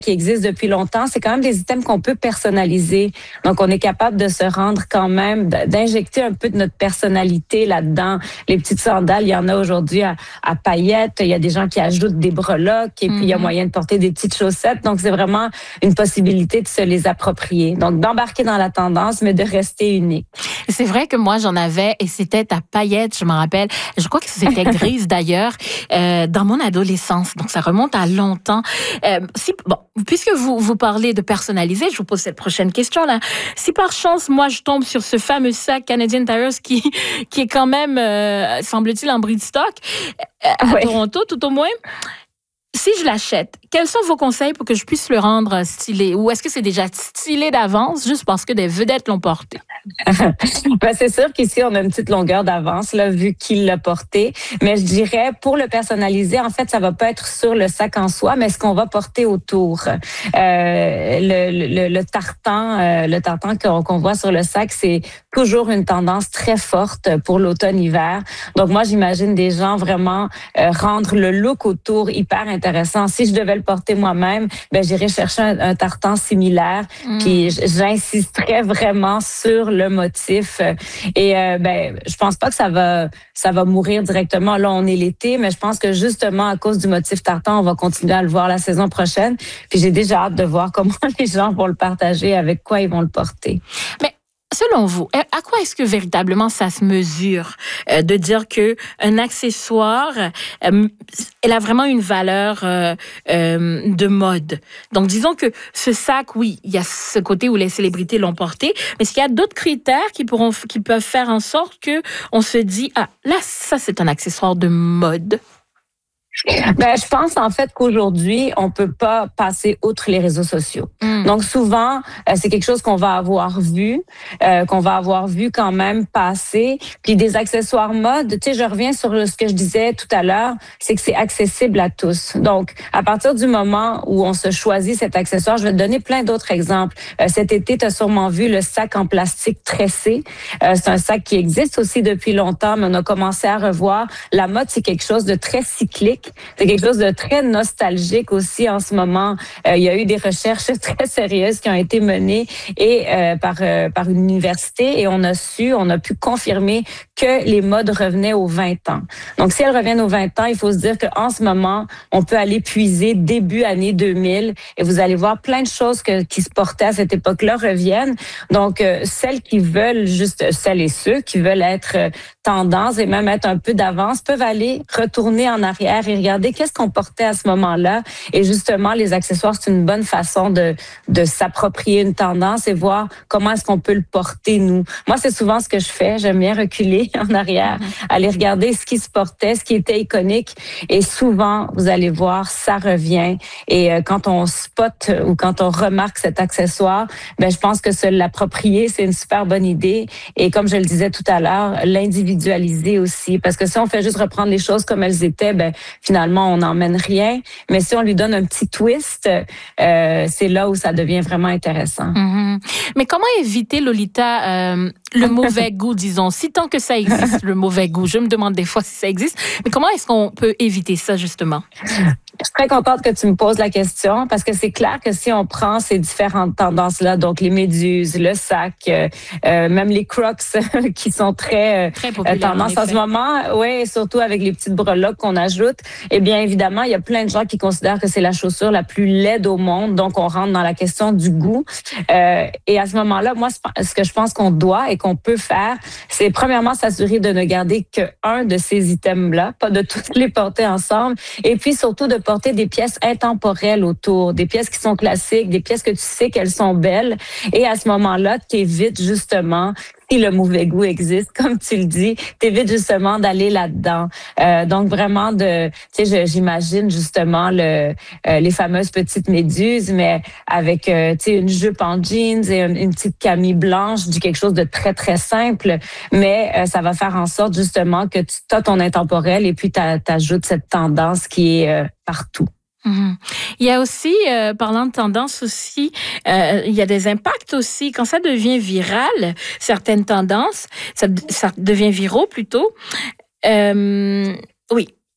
qui existent depuis longtemps, c'est quand même des items qu'on peut personnaliser. Donc, on est capable de se rendre quand même, d'injecter un peu de notre personnalité là-dedans. Les petites sandales, il y en a aujourd'hui à paillettes. Il y a des gens qui ajoutent des breloques et puis il y a moyen de porter des petites chaussettes. Donc, c'est vraiment une possibilité de se les approprier. Donc, d'embarquer dans la tendance, mais de rester unique. C'est vrai que moi, j'en avais et c'était à paillettes, je me rappelle. Je crois que c'était grise d'ailleurs, dans mon adolescence. Donc, ça remonte à longtemps. Puisque vous parlez de personnaliser, je vous pose cette prochaine question-là. Si par chance, moi, je tombe sur ce fameux sac Canadian Tire qui est quand même, semble-t-il, en bris de stock, à Toronto, tout au moins, si je l'achète, quels sont vos conseils pour que je puisse le rendre stylé? Ou est-ce que c'est déjà stylé d'avance juste parce que des vedettes l'ont porté? C'est sûr qu'ici, on a une petite longueur d'avance, là, vu qu'il l'a porté. Mais je dirais, pour le personnaliser, en fait, ça va pas être sur le sac en soi, mais ce qu'on va porter autour. Le tartan qu'on voit sur le sac, c'est toujours une tendance très forte pour l'automne-hiver. Donc, moi, j'imagine des gens vraiment rendre le look autour hyper intéressant. Si je devais le porter moi-même, j'irais chercher un tartan similaire. Puis, j'insisterais vraiment sur le motif. Et je pense pas que ça va mourir directement. Là, on est l'été, mais je pense que justement, à cause du motif tartan, on va continuer à le voir la saison prochaine. Puis j'ai déjà hâte de voir comment les gens vont le partager, avec quoi ils vont le porter. Mais selon vous, à quoi est-ce que véritablement ça se mesure de dire que un accessoire, elle a vraiment une valeur de mode? Donc, disons que ce sac, oui, il y a ce côté où les célébrités l'ont porté, mais est-ce qu'il y a d'autres critères qui peuvent faire en sorte que on se dit, ah, là, ça, c'est un accessoire de mode? Je pense en fait qu'aujourd'hui, on peut pas passer outre les réseaux sociaux. Donc souvent, c'est quelque chose qu'on va avoir vu quand même passer. Puis des accessoires mode, tu sais, je reviens sur ce que je disais tout à l'heure, c'est que c'est accessible à tous. Donc à partir du moment où on se choisit cet accessoire, je vais te donner plein d'autres exemples. Cet été, tu as sûrement vu le sac en plastique tressé. C'est un sac qui existe aussi depuis longtemps, mais on a commencé à revoir. La mode, c'est quelque chose de très cyclique. C'est quelque chose de très nostalgique aussi en ce moment. Il y a eu des recherches très sérieuses qui ont été menées et par une université et on a pu confirmer que les modes revenaient aux 20 ans. Donc, si elles reviennent aux 20 ans, il faut se dire qu'en ce moment, on peut aller puiser début année 2000 et vous allez voir plein de choses qui se portaient à cette époque-là reviennent. Donc, celles et ceux qui veulent être tendance et même être un peu d'avance peuvent aller retourner en arrière et regarder qu'est-ce qu'on portait à ce moment-là. Et justement, les accessoires, c'est une bonne façon de s'approprier une tendance et voir comment est-ce qu'on peut le porter, nous. Moi, c'est souvent ce que je fais. J'aime bien reculer en arrière, aller regarder ce qui se portait, ce qui était iconique. Et souvent, vous allez voir, ça revient. Et quand on spot ou quand on remarque cet accessoire, je pense que se l'approprier, c'est une super bonne idée. Et comme je le disais tout à l'heure, l'individualiser aussi. Parce que si on fait juste reprendre les choses comme elles étaient, finalement, on n'emmène rien. Mais si on lui donne un petit twist, c'est là où ça devient vraiment intéressant. Mais comment éviter, Lolita, le mauvais goût, disons, si tant que ça existe, le mauvais goût? Je me demande des fois si ça existe. Mais comment est-ce qu'on peut éviter ça, justement? Je suis très contente que tu me poses la question parce que c'est clair que si on prend ces différentes tendances-là, donc les méduses, le sac, même les Crocs qui sont très tendance en ce moment, oui, surtout avec les petites breloques qu'on ajoute, eh bien évidemment, il y a plein de gens qui considèrent que c'est la chaussure la plus laide au monde, donc on rentre dans la question du goût. Et à ce moment-là, moi, ce que je pense qu'on doit et qu'on peut faire, c'est premièrement s'assurer de ne garder qu'un de ces items-là, pas de tous les porter ensemble, et puis surtout de porter des pièces intemporelles autour, des pièces qui sont classiques, des pièces que tu sais qu'elles sont belles. Et à ce moment-là, tu évites justement, si le mauvais goût existe, comme tu le dis, t'évites justement d'aller là-dedans. Donc vraiment j'imagine justement les fameuses petites méduses, mais avec une jupe en jeans et une petite camie blanche, du quelque chose de très très simple, mais ça va faire en sorte justement que tu as ton intemporel et puis t'ajoutes cette tendance qui est partout. Il y a aussi, parlant de tendance aussi, il y a des impacts aussi. Quand ça devient viral, certaines tendances, ça devient viraux plutôt. Oui.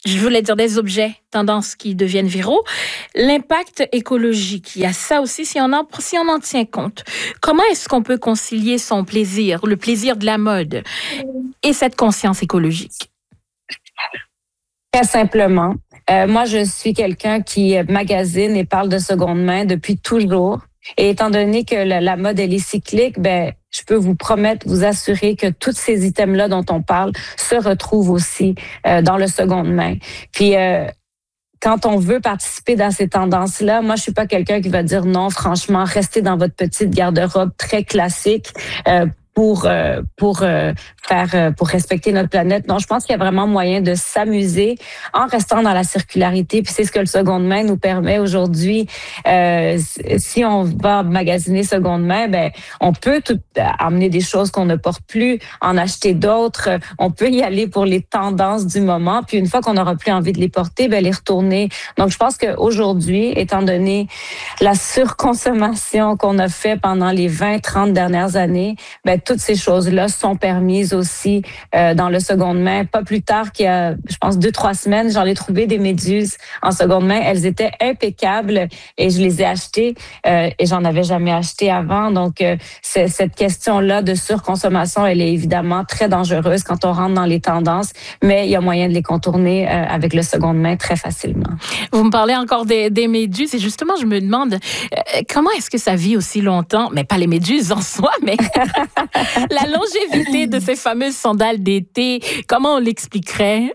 je voulais dire des objets, tendances qui deviennent viraux. L'impact écologique, il y a ça aussi, si on en tient compte. Comment est-ce qu'on peut concilier son plaisir, le plaisir de la mode, et cette conscience écologique? Très simplement, moi, je suis quelqu'un qui magasine et parle de seconde main depuis toujours. Et étant donné que la mode, elle est cyclique, je peux vous promettre, vous assurer que tous ces items-là dont on parle se retrouvent aussi dans le seconde main. Puis, quand on veut participer dans ces tendances-là, moi, je suis pas quelqu'un qui va dire non, franchement, restez dans votre petite garde-robe très classique. Pour respecter notre planète. Non, je pense qu'il y a vraiment moyen de s'amuser en restant dans la circularité. Puis c'est ce que le seconde main nous permet aujourd'hui. Si on va magasiner seconde main, on peut amener des choses qu'on ne porte plus, en acheter d'autres. On peut y aller pour les tendances du moment. Puis une fois qu'on n'aura plus envie de les porter, les retourner. Donc je pense qu'aujourd'hui, étant donné la surconsommation qu'on a fait pendant les 20-30 dernières années, toutes ces choses-là sont permises aussi dans le seconde main. Pas plus tard qu'il y a, je pense, 2-3 semaines, j'en ai trouvé des méduses en seconde main. Elles étaient impeccables et je les ai achetées et j'en avais jamais acheté avant. Donc, cette question-là de surconsommation, elle est évidemment très dangereuse quand on rentre dans les tendances, mais il y a moyen de les contourner avec le seconde main très facilement. Vous me parlez encore des méduses et justement, je me demande comment est-ce que ça vit aussi longtemps, mais pas les méduses en soi, mais la longévité de ces fameuses sandales d'été, comment on l'expliquerait?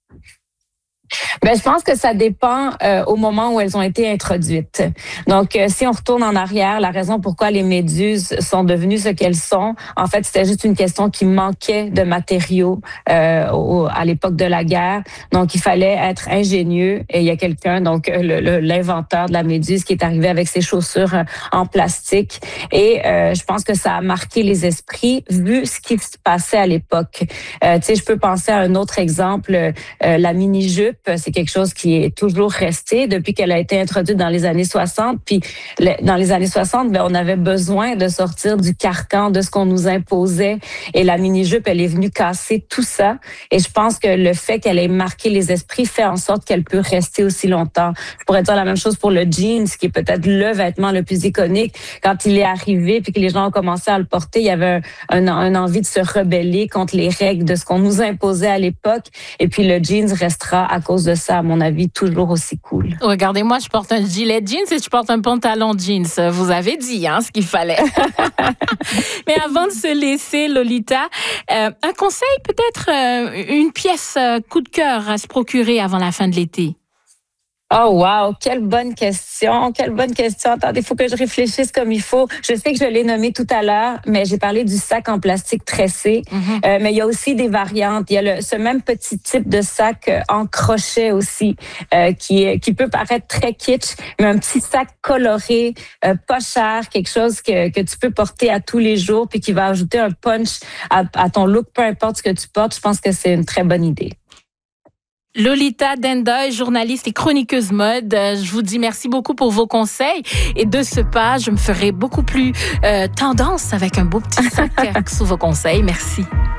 Je pense que ça dépend au moment où elles ont été introduites. Donc, si on retourne en arrière, la raison pourquoi les méduses sont devenues ce qu'elles sont, en fait, c'était juste une question qui manquait de matériaux à l'époque de la guerre. Donc, il fallait être ingénieux. Et il y a quelqu'un, donc l'inventeur de la méduse, qui est arrivé avec ses chaussures en plastique. Et je pense que ça a marqué les esprits vu ce qui se passait à l'époque. Je peux penser à un autre exemple, la mini-jupe. C'est quelque chose qui est toujours resté depuis qu'elle a été introduite dans les années 60. Puis dans les années 60, on avait besoin de sortir du carcan de ce qu'on nous imposait. Et la mini-jupe, elle est venue casser tout ça. Et je pense que le fait qu'elle ait marqué les esprits fait en sorte qu'elle peut rester aussi longtemps. Je pourrais dire la même chose pour le jeans, qui est peut-être le vêtement le plus iconique. Quand il est arrivé puis que les gens ont commencé à le porter, il y avait un envie de se rebeller contre les règles de ce qu'on nous imposait à l'époque. Et puis le jeans restera à cause de ça, à mon avis, toujours aussi cool. Regardez-moi, je porte un gilet jeans et je porte un pantalon jeans. Vous avez dit ce qu'il fallait. Mais avant de se laisser, Lolita, un conseil, peut-être une pièce coup de cœur à se procurer avant la fin de l'été? Oh wow, quelle bonne question, quelle bonne question. Attendez, il faut que je réfléchisse comme il faut. Je sais que je l'ai nommé tout à l'heure, mais j'ai parlé du sac en plastique tressé. Mais il y a aussi des variantes. Il y a ce même petit type de sac en crochet aussi, qui peut paraître très kitsch, mais un petit sac coloré, pas cher, quelque chose que tu peux porter à tous les jours, puis qui va ajouter un punch à ton look, peu importe ce que tu portes. Je pense que c'est une très bonne idée. Lolita Dendoy, journaliste et chroniqueuse mode, je vous dis merci beaucoup pour vos conseils. Et de ce pas, je me ferai beaucoup plus tendance avec un beau petit sac sous vos conseils. Merci.